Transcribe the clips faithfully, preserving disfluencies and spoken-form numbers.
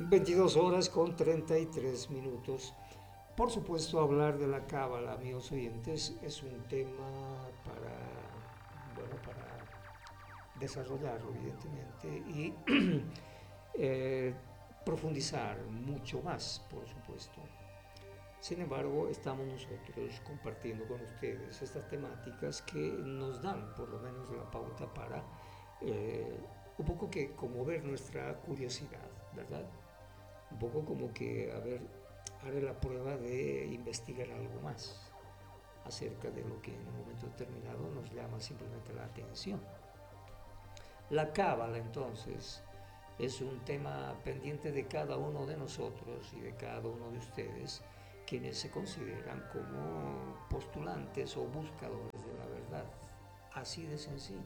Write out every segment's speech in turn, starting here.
veintidós horas con treinta y tres minutos. Por supuesto, hablar de la cábala, amigos oyentes, es un tema para, bueno, para desarrollarlo, evidentemente, y eh, profundizar mucho más, por supuesto. Sin embargo, estamos nosotros compartiendo con ustedes estas temáticas que nos dan por lo menos la pauta para eh, un poco que como ver nuestra curiosidad, ¿verdad? Un poco como que, a ver, haré la prueba de investigar algo más acerca de lo que en un momento determinado nos llama simplemente la atención. La cábala, entonces, es un tema pendiente de cada uno de nosotros y de cada uno de ustedes, quienes se consideran como postulantes o buscadores de la verdad. Así de sencillo.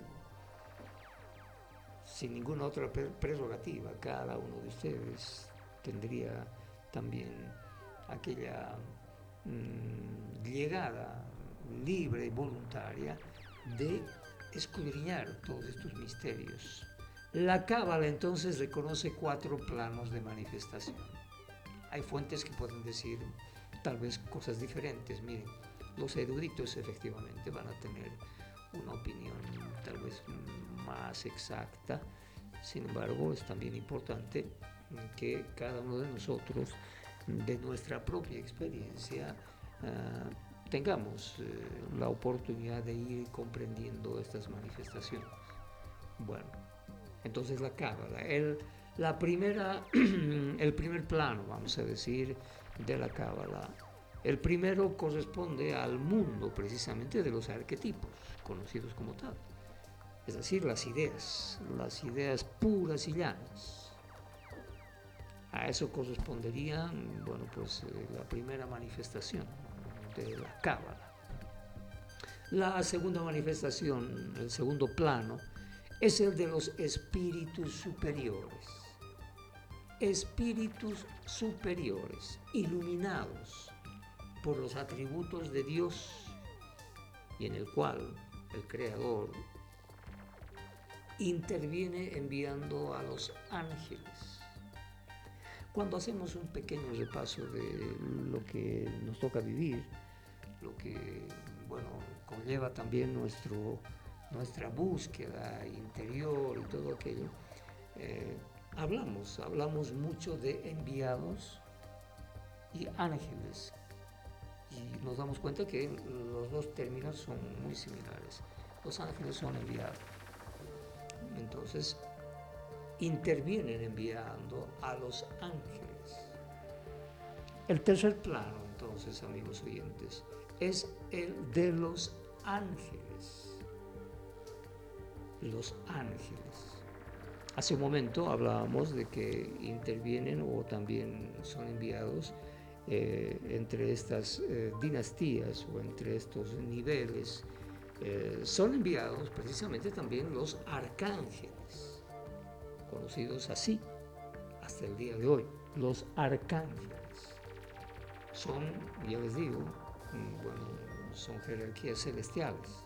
Sin ninguna otra prerrogativa, cada uno de ustedes tendría también aquella mmm, llegada libre y voluntaria de escudriñar todos estos misterios. La cábala entonces reconoce cuatro planos de manifestación. Hay fuentes que pueden decir tal vez cosas diferentes. Miren, los eruditos efectivamente van a tener una opinión tal vez más exacta. Sin embargo, es también importante que cada uno de nosotros, de nuestra propia experiencia, uh, tengamos uh, la oportunidad de ir comprendiendo estas manifestaciones. Bueno, entonces la cábala, el, la primera, el primer plano, vamos a decir, de la cábala. El primero corresponde al mundo precisamente de los arquetipos, conocidos como tal. Es decir, las ideas, las ideas puras y llanas. A eso correspondería, bueno, pues eh, la primera manifestación de la cábala. La segunda manifestación, el segundo plano, es el de los espíritus superiores. Espíritus superiores, iluminados por los atributos de Dios, y en el cual el Creador interviene enviando a los ángeles. Cuando hacemos un pequeño repaso de lo que nos toca vivir, lo que, bueno, conlleva también nuestro, nuestra búsqueda interior y todo aquello, eh, hablamos, hablamos mucho de enviados y ángeles. Y nos damos cuenta que los dos términos son muy similares. Los ángeles son enviados. Entonces, intervienen enviando a los ángeles. El tercer plano, entonces, amigos oyentes, es el de los ángeles. Los ángeles. Hace un momento hablábamos de que intervienen o también son enviados eh, entre estas eh, dinastías o entre estos niveles. Eh, son enviados precisamente también los arcángeles, conocidos así hasta el día de hoy. Los arcángeles son, ya les digo, bueno, son jerarquías celestiales,